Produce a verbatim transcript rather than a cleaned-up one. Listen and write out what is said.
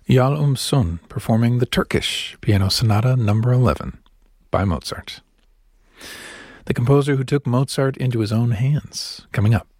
Yal Um-Sun performing the Turkish Piano Sonata number eleven by Mozart. The composer who took Mozart into his own hands, coming up